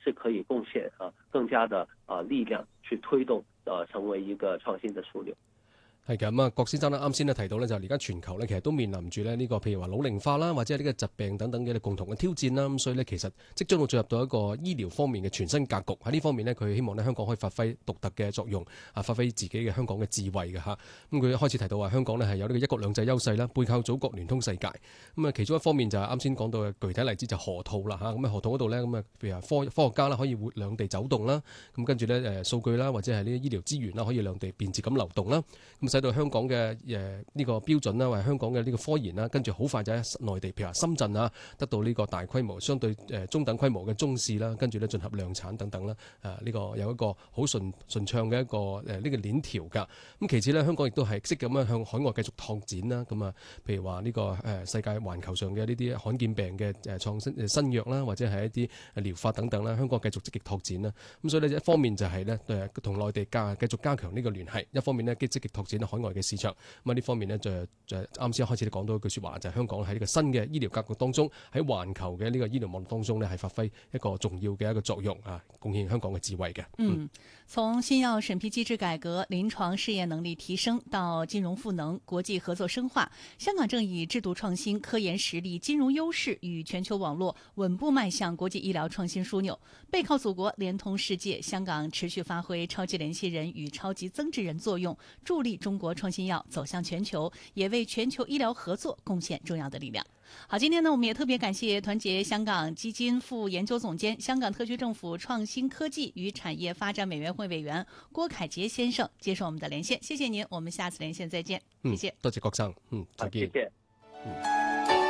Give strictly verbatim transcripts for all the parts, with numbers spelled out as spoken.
是可以貢獻啊更加的啊力量去推動呃成為一個創新的樞紐。 係嘅，咁啊，郭先生咧啱先咧提到咧，就而家全球咧其實都面臨住咧呢個譬如話老齡化啦，或者係呢個疾病等等嘅共同嘅挑戰啦。咁所以咧，其實即將會進入到一個醫療方面嘅全新格局。喺呢方面呢，佢希望咧香港可以發揮獨特嘅作用，啊，發揮自己嘅香港嘅智慧嘅嚇。咁佢開始提到話香港呢係有呢個一國兩制優勢啦，背靠祖國聯通世界。咁啊，其中一方面就係啱先講到嘅具體例子就係河套啦嚇。咁啊，河套嗰度呢，咁啊，譬如話科科學家啦可以活兩地走動啦。咁跟住咧誒數據啦，或者係呢啲醫療資源啦，可以兩地便捷咁流動啦。咁使到香港嘅誒呢個標準啦，或者香港嘅呢個科研啦，跟住好快就喺內地，譬如話深圳啊，得到呢個大規模、相對誒中等規模嘅中試啦，跟住咧進入量產等等啦。誒、啊、呢、這個有一個好順順暢嘅一個誒呢、啊這個鏈條㗎。咁其次咧，香港亦都係積極咁樣向海外繼續拓展啦。咁啊，譬如話呢個誒世界環球上嘅呢啲罕見病嘅誒創新誒新藥啦，或者係一啲療法等等啦，香港繼續積極拓展啦。咁所以呢，一方面就係咧誒同內地加繼續加強呢個聯繫，一方面呢，積極拓展海外嘅市場。咁啊呢方面呢，就就啱先一開始你講到一句説話，就係、是、香港喺呢個新嘅醫療格局當中，喺環球嘅呢個醫療網絡當中呢，係發揮一個重要嘅一個作用啊，貢獻香港嘅智慧嘅。嗯， 嗯，從新藥審批機制改革、臨床試驗能力提升到金融賦能、國際合作深化，香港正以制度創新、科研實力、金融優勢與全球網絡穩步邁向國際醫療創新樞紐。背靠祖國，連通世界，香港持續發揮超級聯繫人與超級增值人作用，助力中國創新藥走向全球，也為全球醫療合作貢獻重要的力量。好，今天呢，我們也特別感謝團結香港基金副研究總監、香港特區政府創新科技與產業發展委員會委員郭凱潔先生接受我們的連線，謝謝您，我們下次連線再見， 嗯、 謝謝， 多謝郭生，嗯，再見。 謝謝。 嗯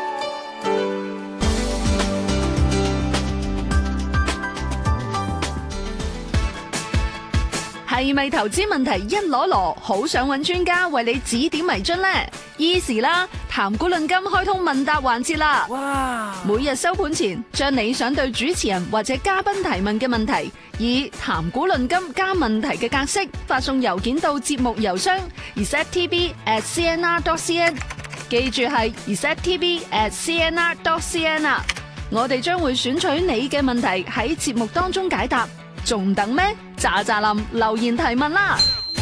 係咪投資問題一籮籮，好想揾專家為你指點迷津呢？Easy 啦，談股論金開通問答環節啦！哇！每日收盤前，將你想對主持人或者嘉賓提問嘅問題，以談股論金加問題嘅格式發送郵件到節目郵箱 r s e t t b at c n r dot c n， 記住係 r s e t t b at c n r dot c n 啊！我哋將會選取你嘅問題喺節目當中解答。仲等咩？喳喳林留言提問啦！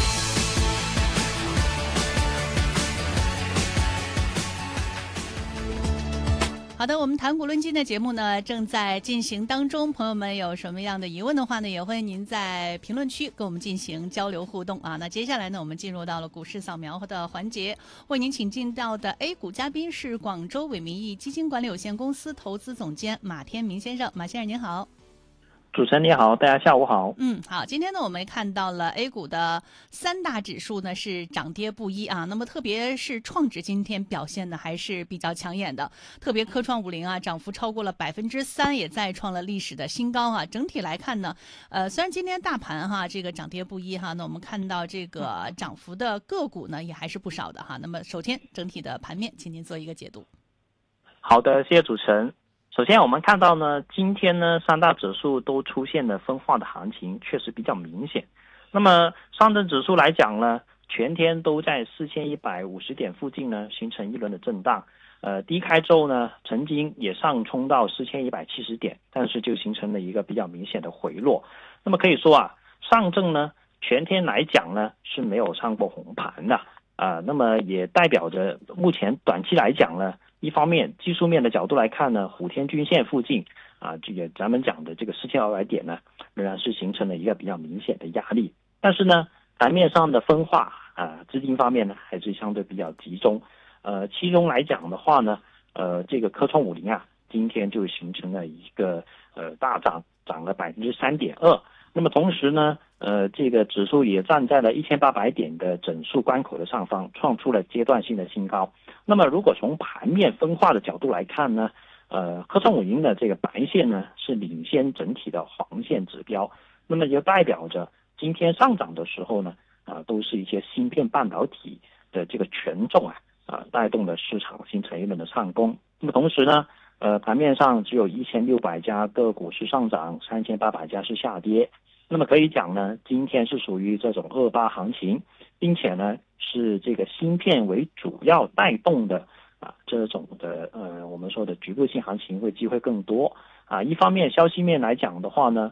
好的，我們談股論金的節目呢正在進行當中，朋友們有什麼樣的疑問的話呢，也歡迎您在評論區跟我們進行交流互動啊。那接下來呢，我們進入到了股市掃描的環節，為您請進到的 A 股嘉賓是廣州偉民意基金管理有限公司投資總監馬天明先生，馬先生您好。 主持人你好，大家下午好。 嗯，好，今天呢，我們看到了 A 股的三大指數呢是漲跌不一啊。那麼特別是創指今天表現呢還是比較搶眼的，特別科創五零啊，漲幅超過了百分之三，也再創了歷史的新高啊。整體來看呢，呃，雖然今天大盤哈這個漲跌不一哈，那我們看到這個漲幅的個股呢也還是不少的哈。那麼首先整體的盤面，請您做一個解讀。 好的，謝謝主持人。首先我們看到呢，今天呢三大指數都出現了分化的行情，確實比較明顯。那麼上證指數來講呢，全天都在四千一百五十點附近呢形成一輪的震盪，呃，低開之後呢曾經也上衝到四千一百七十點，但是就形成了一個比較明顯的回落。那麼可以說啊，上證呢全天來講呢是沒有上過紅盤的啊、呃，那麼也代表着目前短期來講呢，一方面技術面的角度來看呢，虎天均線附近啊，這個咱們講的這個四千二百點呢，仍然是形成了一個比較明顯的壓力。但是呢，盤面上的分化啊，資金方面呢還是相對比較集中。呃，其中來講的話呢，呃，這個科創五零啊，今天就形成了一個呃大漲，漲了百分之三點二。那麼同時呢，呃，這個指數也站在了一千八百點的整數關口的上方，創出了階段性的新高。那麼如果從盤面分化的角度來看呢，呃，科創五零的這個白線呢是領先整體的黃線指標，那麼就代表着今天上漲的時候呢，啊、呃，都是一些芯片半導體的這個權重啊，啊、呃，帶動了市場形成一輪的上攻。那麼同時呢，呃，盤面上只有一千六百家個股是上漲，三千八百家是下跌。那麼可以講呢，今天是屬於這種二八行情，並且呢是這個芯片為主要帶動的啊，這種的呃我們說的局部性行情會機會更多啊。一方面消息面來講的話呢，